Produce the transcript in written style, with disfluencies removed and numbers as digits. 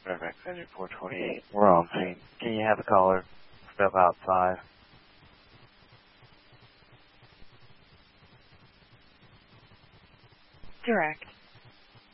Fairfax Engine 428. We're on scene. Can you have the caller step outside? Direct.